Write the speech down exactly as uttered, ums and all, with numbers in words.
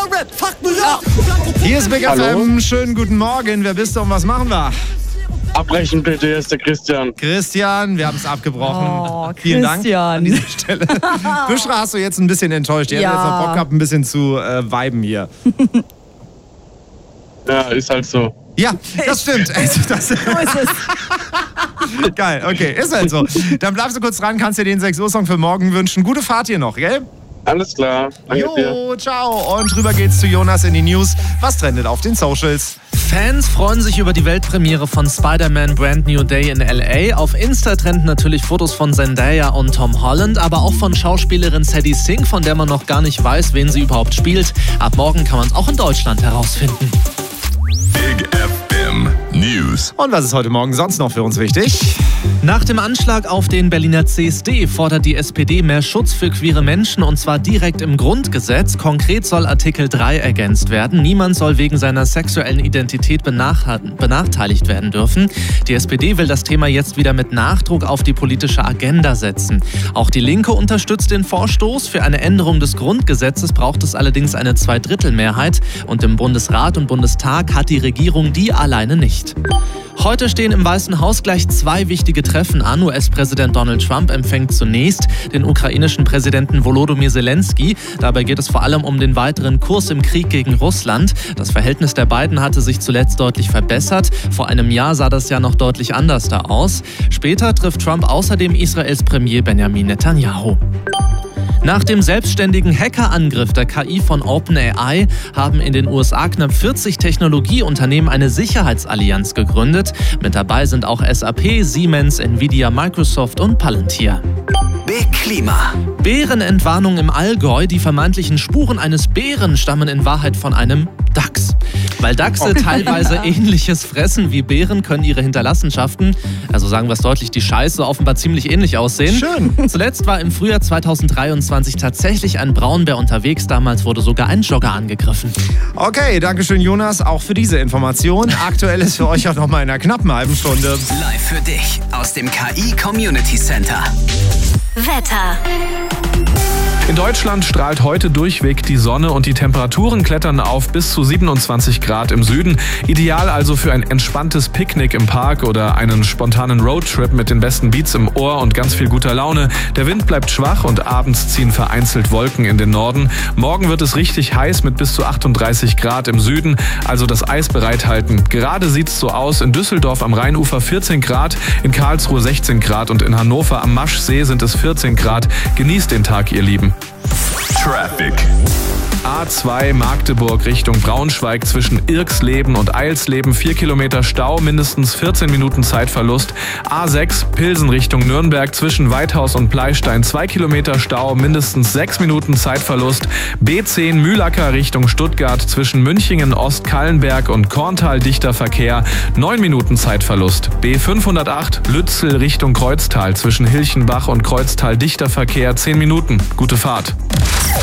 Margaret, fuck New York. Hier ist Big Hallo? F M. Schönen guten Morgen. Wer bist du und was machen wir? Abbrechen bitte, hier ist der Christian. Christian, wir haben es abgebrochen. Oh, Vielen Dank Christian. an dieser Stelle. Büschra hast du jetzt ein bisschen enttäuscht. Die Ja. hat jetzt noch Bock gehabt, ein bisschen zu äh, viben hier. Ja, ist halt so. Ja, das stimmt. Also, das So ist es. Geil, okay, ist halt so. Dann bleibst du kurz dran, kannst dir den sechs Uhr Song für morgen wünschen. Gute Fahrt hier noch, gell? Alles klar. Danke dir. Jo, ciao. Und rüber geht's zu Jonas in die News. Was trendet auf den Socials? Fans freuen sich über die Weltpremiere von Spider-Man Brand New Day in L A. Auf Insta trenden natürlich Fotos von Zendaya und Tom Holland, aber auch von Schauspielerin Sadie Sink, von der man noch gar nicht weiß, wen sie überhaupt spielt. Ab morgen kann man es auch in Deutschland herausfinden. Big F M News. Und was ist heute Morgen sonst noch für uns wichtig? Nach dem Anschlag auf den Berliner C S D fordert die S P D mehr Schutz für queere Menschen, und zwar direkt im Grundgesetz. Konkret soll Artikel drei ergänzt werden. Niemand soll wegen seiner sexuellen Identität benachteiligt werden dürfen. Die S P D will das Thema jetzt wieder mit Nachdruck auf die politische Agenda setzen. Auch die Linke unterstützt den Vorstoß. Für eine Änderung des Grundgesetzes braucht es allerdings eine Zweidrittelmehrheit. Und im Bundesrat und Bundestag hat die Regierung die alleine nicht. Heute stehen im Weißen Haus gleich zwei wichtige Treffen an. U S-Präsident Donald Trump empfängt zunächst den ukrainischen Präsidenten Volodymyr Zelensky. Dabei geht es vor allem um den weiteren Kurs im Krieg gegen Russland. Das Verhältnis der beiden hatte sich zuletzt deutlich verbessert. Vor einem Jahr sah das ja noch deutlich anders da aus. Später trifft Trump außerdem Israels Premier Benjamin Netanyahu. Nach dem selbstständigen Hackerangriff der K I von OpenAI haben in den U S A knapp vierzig Technologieunternehmen eine Sicherheitsallianz gegründet. Mit dabei sind auch S A P, Siemens, Nvidia, Microsoft und Palantir. Big Klima. Bärenentwarnung im Allgäu. Die vermeintlichen Spuren eines Bären stammen in Wahrheit von einem Dachs. Weil Dachse teilweise Ähnliches fressen wie Bären, können ihre Hinterlassenschaften, also sagen wir es deutlich, die Scheiße, offenbar ziemlich ähnlich aussehen. Schön. Zuletzt war im Frühjahr zweitausenddreiundzwanzig tatsächlich ein Braunbär unterwegs. Damals wurde sogar ein Jogger angegriffen. Okay, dankeschön Jonas, auch für diese Information. Aktuell ist für euch auch noch mal in einer knappen halben Stunde. Live für dich aus dem K I Community Center. Wetter. In Deutschland strahlt heute durchweg die Sonne und die Temperaturen klettern auf bis zu siebenundzwanzig Grad im Süden. Ideal also für ein entspanntes Picknick im Park oder einen spontanen Roadtrip mit den besten Beats im Ohr und ganz viel guter Laune. Der Wind bleibt schwach und abends ziehen vereinzelt Wolken in den Norden. Morgen wird es richtig heiß mit bis zu achtunddreißig Grad im Süden, also das Eis bereithalten. Gerade sieht's so aus: in Düsseldorf am Rheinufer vierzehn Grad, in Karlsruhe sechzehn Grad und in Hannover am Maschsee sind es vierzehn Grad. Genießt den Tag, ihr Lieben. Traffic. A zwei Magdeburg Richtung Braunschweig zwischen Irksleben und Eilsleben vier Kilometer Stau, mindestens vierzehn Minuten Zeitverlust. A sechs Pilsen Richtung Nürnberg zwischen Weithaus und Pleistein zwei Kilometer Stau, mindestens sechs Minuten Zeitverlust. B zehn Mühlacker Richtung Stuttgart zwischen Münchingen, Ostkallenberg und Korntal dichter Verkehr, neun Minuten Zeitverlust. B fünfhundertacht Lützel Richtung Kreuztal zwischen Hilchenbach und Kreuztal dichter Verkehr, zehn Minuten. Gute Fahrt.